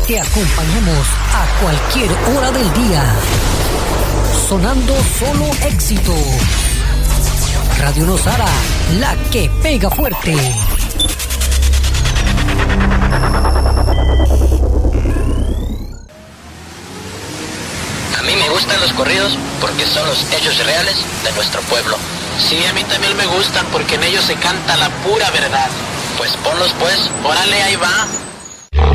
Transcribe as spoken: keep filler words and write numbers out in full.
Te acompañamos a cualquier hora del día. Sonando solo éxito. Radio Nosara, la que pega fuerte. A mí me gustan los corridos porque son los hechos reales de nuestro pueblo. Sí, a mí también me gustan porque en ellos se canta la pura verdad. Pues ponlos pues, Órale, ahí va.